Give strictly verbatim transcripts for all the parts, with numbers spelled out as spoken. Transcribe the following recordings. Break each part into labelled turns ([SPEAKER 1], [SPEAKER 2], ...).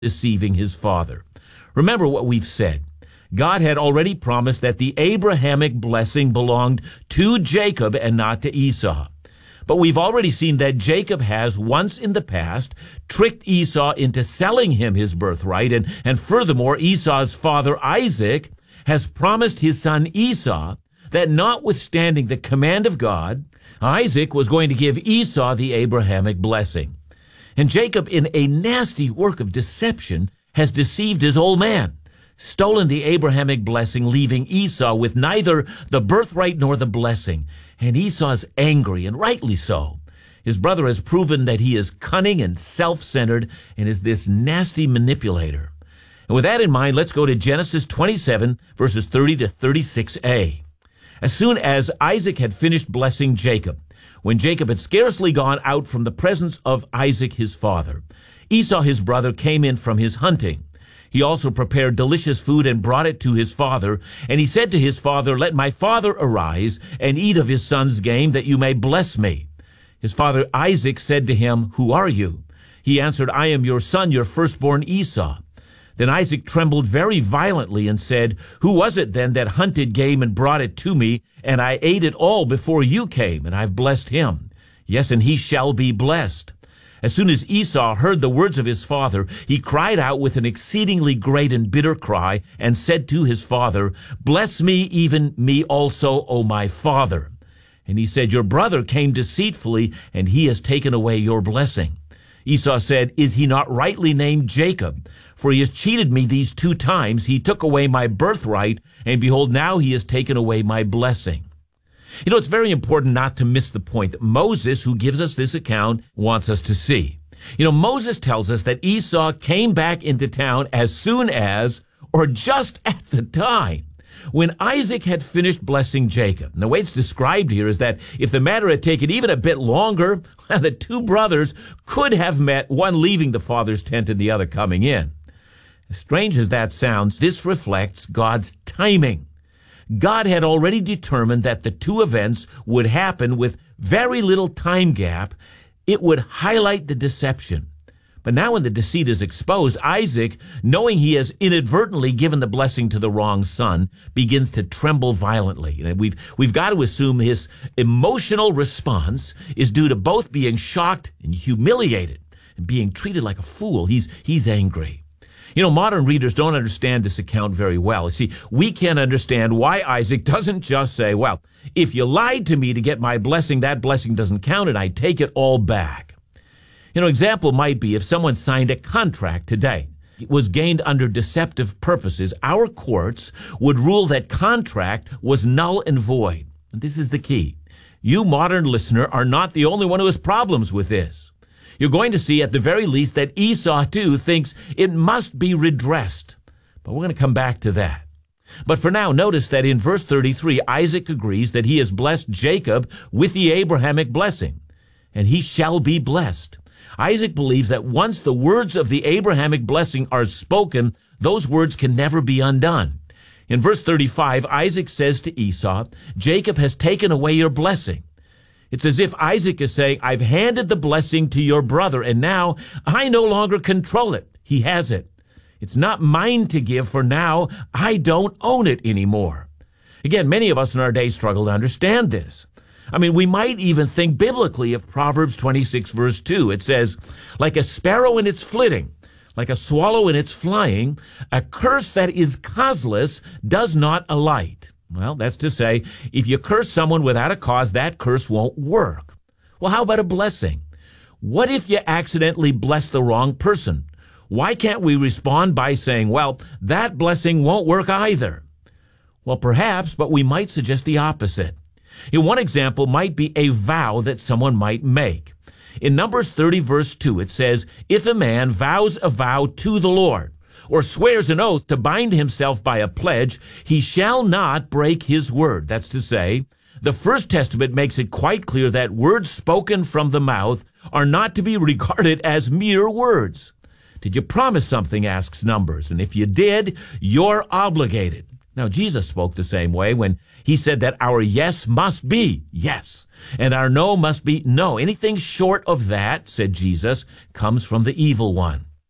[SPEAKER 1] deceiving his father. Remember what we've said. God had already promised that the Abrahamic blessing belonged to Jacob and not to Esau. But we've already seen that Jacob has, once in the past, tricked Esau into selling him his birthright, and, and furthermore, Esau's father Isaac has promised his son Esau that notwithstanding the command of God, Isaac was going to give Esau the Abrahamic blessing. And Jacob, in a nasty work of deception, has deceived his old man, stolen the Abrahamic blessing, leaving Esau with neither the birthright nor the blessing. And Esau's angry, and rightly so. His brother has proven that he is cunning and self-centered and is this nasty manipulator. And with that in mind, let's go to Genesis twenty-seven, verses thirty to thirty-six a. As soon as Isaac had finished blessing Jacob, when Jacob had scarcely gone out from the presence of Isaac his father, Esau his brother came in from his hunting. He also prepared delicious food and brought it to his father. And he said to his father, "Let my father arise and eat of his son's game, that you may bless me." His father Isaac said to him, "Who are you?" He answered, "I am your son, your firstborn Esau." Then Isaac trembled very violently and said, "Who was it then that hunted game and brought it to me? And I ate it all before you came, and I've blessed him. Yes, and he shall be blessed." As soon as Esau heard the words of his father, he cried out with an exceedingly great and bitter cry, and said to his father, "Bless me, even me also, O my father." And he said, "Your brother came deceitfully, and he has taken away your blessing." Esau said, "Is he not rightly named Jacob? For he has cheated me these two times. He took away my birthright, and behold, now he has taken away my blessing." You know, it's very important not to miss the point that Moses, who gives us this account, wants us to see. You know, Moses tells us that Esau came back into town as soon as, or just at the time, when Isaac had finished blessing Jacob. And the way it's described here is that if the matter had taken even a bit longer, the two brothers could have met, one leaving the father's tent and the other coming in. As strange as that sounds, this reflects God's timing. God had already determined that the two events would happen with very little time gap. It would highlight the deception. But now when the deceit is exposed, Isaac, knowing he has inadvertently given the blessing to the wrong son, begins to tremble violently. And we've, we've got to assume his emotional response is due to both being shocked and humiliated and being treated like a fool. He's, he's angry. You know, modern readers don't understand this account very well. You see, we can't understand why Isaac doesn't just say, "Well, if you lied to me to get my blessing, that blessing doesn't count, and I take it all back." You know, example might be if someone signed a contract today. It was gained under deceptive purposes. Our courts would rule that contract was null and void. And this is the key. You, modern listener, are not the only one who has problems with this. You're going to see at the very least that Esau, too, thinks it must be redressed. But we're going to come back to that. But for now, notice that in verse thirty-three, Isaac agrees that he has blessed Jacob with the Abrahamic blessing, and he shall be blessed. Isaac believes that once the words of the Abrahamic blessing are spoken, those words can never be undone. In verse thirty-five, Isaac says to Esau, "Jacob has taken away your blessing." It's as if Isaac is saying, "I've handed the blessing to your brother, and now I no longer control it. He has it. It's not mine to give, for now I don't own it anymore." Again, many of us in our day struggle to understand this. I mean, we might even think biblically of Proverbs twenty-six, verse two. It says, "Like a sparrow in its flitting, like a swallow in its flying, a curse that is causeless does not alight." Well, that's to say, if you curse someone without a cause, that curse won't work. Well, how about a blessing? What if you accidentally bless the wrong person? Why can't we respond by saying, "Well, that blessing won't work either"? Well, perhaps, but we might suggest the opposite. In one example might be a vow that someone might make. In Numbers thirty, verse two, it says, "If a man vows a vow to the Lord, or swears an oath to bind himself by a pledge, he shall not break his word." That's to say, the First Testament makes it quite clear that words spoken from the mouth are not to be regarded as mere words. Did you promise something, asks Numbers, and if you did, you're obligated. Now, Jesus spoke the same way when he said that our yes must be yes, and our no must be no. Anything short of that, said Jesus, comes from the evil one.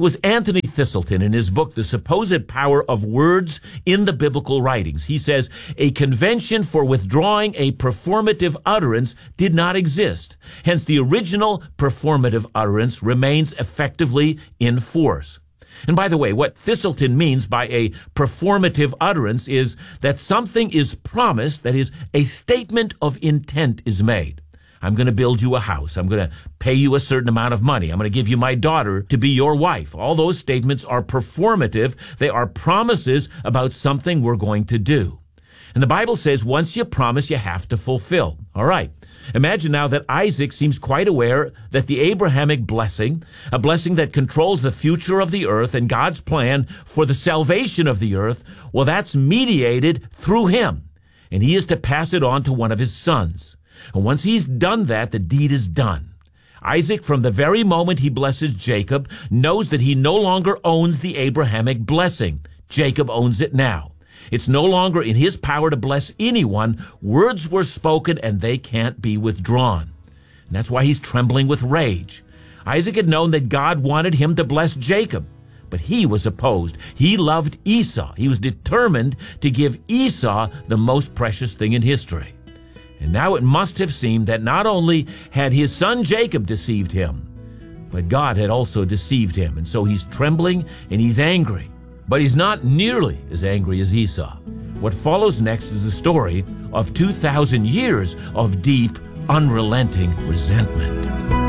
[SPEAKER 1] It was Anthony Thistleton in his book, The Supposed Power of Words in the Biblical Writings. He says, a convention for withdrawing a performative utterance did not exist. Hence, the original performative utterance remains effectively in force. And by the way, what Thistleton means by a performative utterance is that something is promised, that is, a statement of intent is made. I'm going to build you a house. I'm going to pay you a certain amount of money. I'm going to give you my daughter to be your wife. All those statements are performative. They are promises about something we're going to do. And the Bible says once you promise, you have to fulfill. All right. Imagine now that Isaac seems quite aware that the Abrahamic blessing, a blessing that controls the future of the earth and God's plan for the salvation of the earth, well, that's mediated through him. And he is to pass it on to one of his sons. And once he's done that, the deed is done. Isaac, from the very moment he blesses Jacob, knows that he no longer owns the Abrahamic blessing. Jacob owns it now. It's no longer in his power to bless anyone. Words were spoken and they can't be withdrawn. And that's why he's trembling with rage. Isaac had known that God wanted him to bless Jacob, but he was opposed. He loved Esau. He was determined to give Esau the most precious thing in history. And now it must have seemed that not only had his son Jacob deceived him, but God had also deceived him. And so he's trembling and he's angry. But he's not nearly as angry as Esau. What follows next is the story of two thousand years of deep, unrelenting resentment.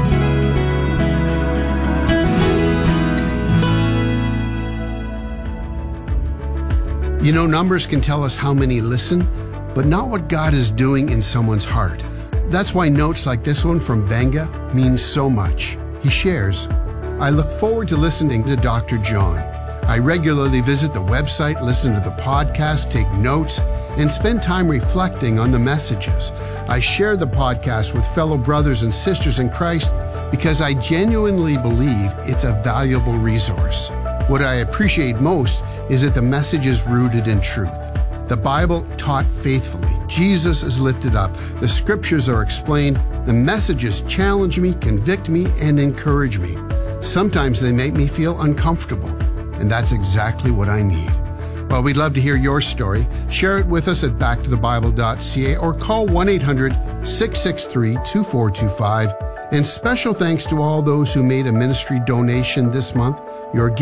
[SPEAKER 2] You know, numbers can tell us how many listen, but not what God is doing in someone's heart. That's why notes like this one from Benga mean so much. He shares, I look forward to listening to Doctor John. I regularly visit the website, listen to the podcast, take notes, and spend time reflecting on the messages. I share the podcast with fellow brothers and sisters in Christ because I genuinely believe it's a valuable resource. What I appreciate most is that the message is rooted in truth. The Bible taught faithfully. Jesus is lifted up. The scriptures are explained. The messages challenge me, convict me, and encourage me. Sometimes they make me feel uncomfortable. And that's exactly what I need. Well, we'd love to hear your story. Share it with us at back to the bible dot c a or call one eight hundred, six six three, two four two five. And special thanks to all those who made a ministry donation this month. Your